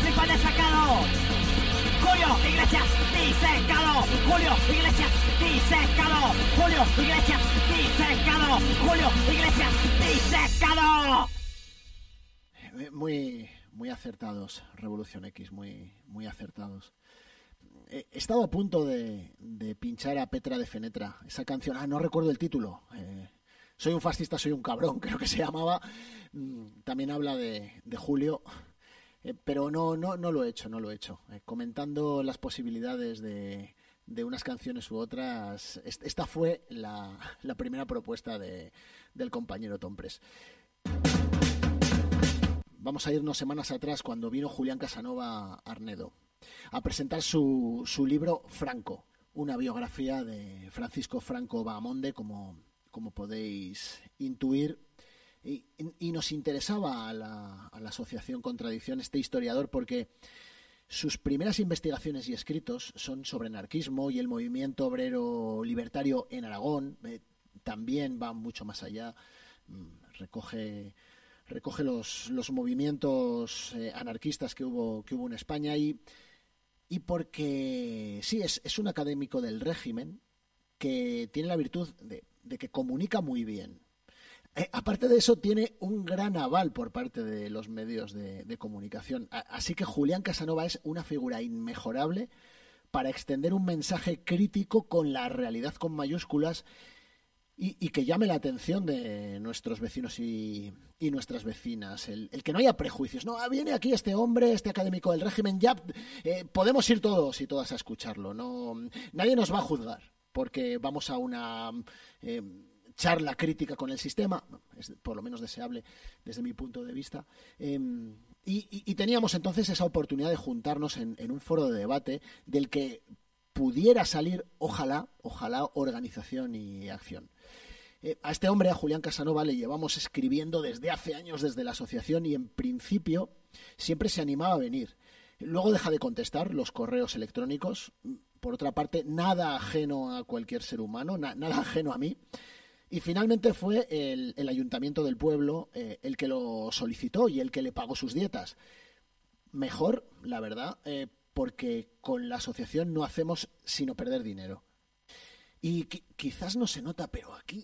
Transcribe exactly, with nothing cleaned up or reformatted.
principal destacado. Julio Iglesias, disecado. Julio Iglesias, disecado. Julio Iglesias, disecado. Julio Iglesias, disecado. Muy, muy acertados, Revolución X, muy, muy acertados. He estado a punto de, de pinchar a Petra de Fenetra, esa canción, ah, no recuerdo el título, eh, Soy un fascista, soy un cabrón, creo que se llamaba. También habla de, de Julio, eh, pero no, no, no lo he hecho, no lo he hecho. Eh, comentando las posibilidades de, de unas canciones u otras, esta fue la, la primera propuesta de, del compañero Tom Press. Vamos a irnos semanas atrás cuando vino Julián Casanova a Arnedo a presentar su, su libro Franco, una biografía de Francisco Franco Bahamonde, como, como podéis intuir, y, y nos interesaba a la, a la Asociación Contradicción este historiador porque sus primeras investigaciones y escritos son sobre anarquismo y el movimiento obrero libertario en Aragón. Eh, también va mucho más allá, recoge... recoge los, los movimientos eh, anarquistas que hubo, que hubo en España y, y porque sí, es, es un académico del régimen que tiene la virtud de, de que comunica muy bien. Eh, aparte de eso, tiene un gran aval por parte de los medios de, de comunicación. A, así que Julián Casanova es una figura inmejorable para extender un mensaje crítico con la realidad con mayúsculas Y, y que llame la atención de nuestros vecinos y, y nuestras vecinas. El, el que no haya prejuicios. No, viene aquí este hombre, este académico del régimen, ya eh, podemos ir todos y todas a escucharlo. No, nadie nos va a juzgar porque vamos a una eh, charla crítica con el sistema, es por lo menos deseable desde mi punto de vista. Eh, y, y, y teníamos entonces esa oportunidad de juntarnos en, en un foro de debate del que pudiera salir, ojalá, ojalá, organización y acción. Eh, a este hombre, a Julián Casanova, le llevamos escribiendo desde hace años desde la asociación y en principio siempre se animaba a venir. Luego deja de contestar los correos electrónicos. Por otra parte, nada ajeno a cualquier ser humano, na- nada ajeno a mí. Y finalmente fue el, el ayuntamiento del pueblo eh, el que lo solicitó y el que le pagó sus dietas. Mejor, la verdad, eh, porque con la asociación no hacemos sino perder dinero. Y qui- quizás no se nota, pero aquí